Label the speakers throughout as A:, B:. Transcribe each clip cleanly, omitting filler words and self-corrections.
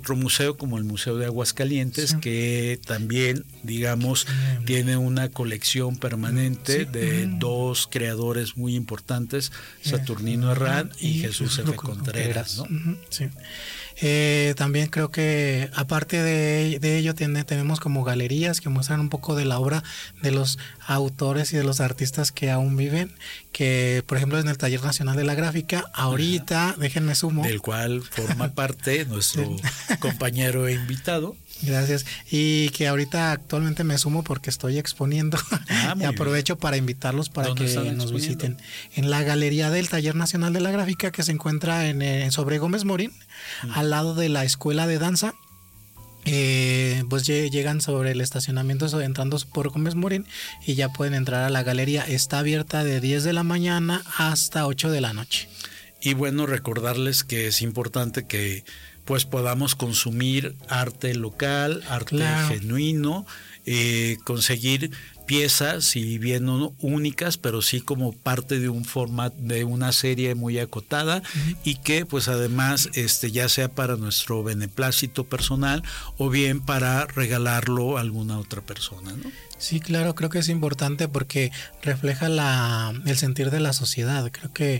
A: otro museo como el Museo de Aguascalientes, sí, que también, digamos, tiene una colección permanente, sí, de dos creadores muy importantes, Saturnino Herrán y Jesús F. Contreras, ¿no?
B: Sí. También creo que aparte de ello tenemos como galerías que muestran un poco de la obra de los autores y de los artistas que aún viven, que por ejemplo en el Taller Nacional de la Gráfica ahorita, déjenme sumo,
A: del cual forma parte nuestro compañero e invitado.
B: Gracias. Y que ahorita actualmente me sumo porque estoy exponiendo y aprovecho para invitarlos para que nos visiten en la galería del Taller Nacional de la Gráfica, que se encuentra en sobre Gómez Morín, al lado de la Escuela de Danza. Pues llegan sobre el estacionamiento entrando por Gómez Morín y ya pueden entrar a la galería. Está abierta de 10 de la mañana hasta 8 de la noche.
A: Y bueno, recordarles que es importante que pues podamos consumir arte local, arte genuino, conseguir piezas, si bien no únicas, pero sí como parte de un formato, de una serie muy acotada, y que pues además ya sea para nuestro beneplácito personal o bien para regalarlo a alguna otra persona, ¿no?
B: Sí, claro, creo que es importante porque refleja el sentir de la sociedad. Creo que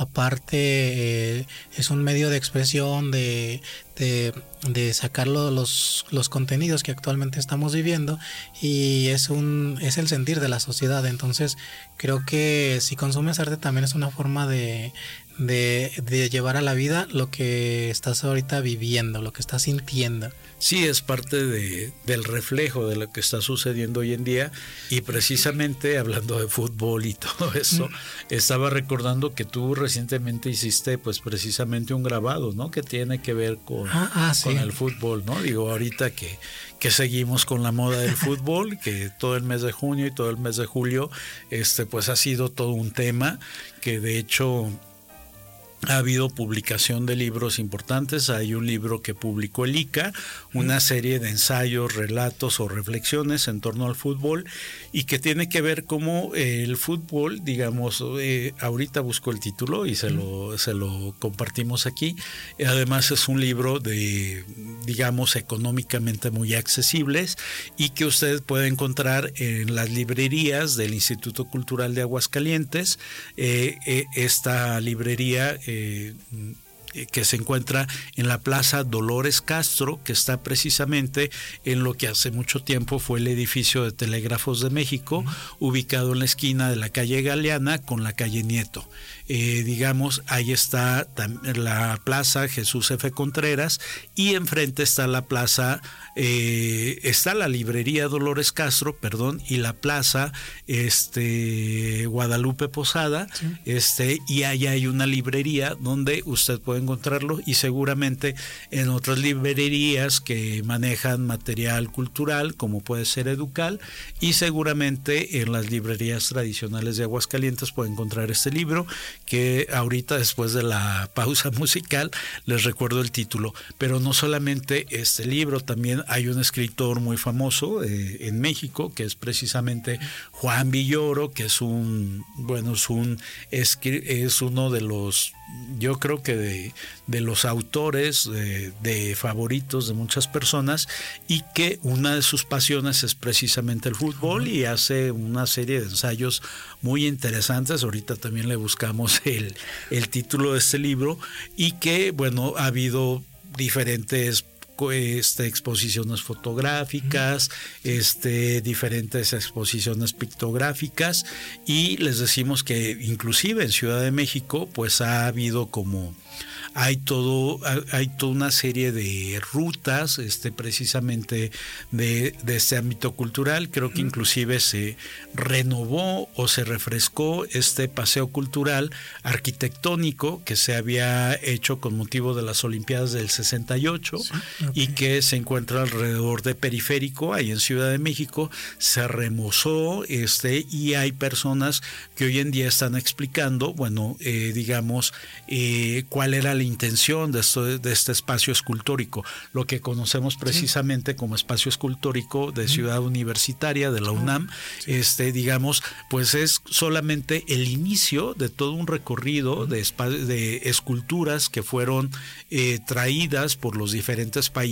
B: aparte es un medio de expresión de sacar los contenidos que actualmente estamos viviendo, y es el sentir de la sociedad. Entonces creo que si consumes arte también es una forma de llevar a la vida lo que estás ahorita viviendo, lo que estás sintiendo.
A: Sí, es parte del reflejo de lo que está sucediendo hoy en día, y precisamente hablando de fútbol y todo eso, estaba recordando que tú recientemente hiciste pues precisamente un grabado, ¿no? Que tiene que ver con el fútbol, ¿no? Digo, ahorita que seguimos con la moda del fútbol, que todo el mes de junio y todo el mes de julio, pues ha sido todo un tema, que de hecho ha habido publicación de libros importantes. Hay un libro que publicó el ICA, una serie de ensayos, relatos o reflexiones en torno al fútbol, y que tiene que ver cómo el fútbol, digamos, ahorita busco el título y se lo compartimos aquí. Además es un libro de, digamos, económicamente muy accesibles, y que usted puede encontrar en las librerías del Instituto Cultural de Aguascalientes. Esta librería que se encuentra en la Plaza Dolores Castro, que está precisamente en lo que hace mucho tiempo fue el edificio de Telégrafos de México, ubicado en la esquina de la calle Galeana con la calle Nieto. Digamos, ahí está la Plaza Jesús F. Contreras, y enfrente está la plaza, está la librería Dolores Castro, y la plaza Guadalupe Posada, y allá hay una librería donde usted puede encontrarlo, y seguramente en otras librerías que manejan material cultural, como puede ser Educal, y seguramente en las librerías tradicionales de Aguascalientes puede encontrar este libro, que ahorita, después de la pausa musical, les recuerdo el título. Pero no solamente este libro, también hay un escritor muy famoso en México, que es precisamente Juan Villoro, que es uno de los, yo creo que de los autores de favoritos de muchas personas, y que una de sus pasiones es precisamente el fútbol, y hace una serie de ensayos muy interesantes. Ahorita también le buscamos el título de este libro, y que bueno, ha habido diferentes exposiciones fotográficas, diferentes exposiciones pictográficas, y les decimos que inclusive en Ciudad de México pues ha habido hay toda una serie de rutas precisamente de este ámbito cultural. Creo que inclusive se renovó o se refrescó este paseo cultural arquitectónico que se había hecho con motivo de las Olimpiadas del 68, y que se encuentra alrededor de Periférico, ahí en Ciudad de México. Se remozó y hay personas que hoy en día están explicando, digamos, cuál era la intención de este espacio escultórico, lo que conocemos precisamente como espacio escultórico de Ciudad Universitaria de la UNAM. Digamos, pues es solamente el inicio de todo un recorrido de esculturas que fueron traídas por los diferentes países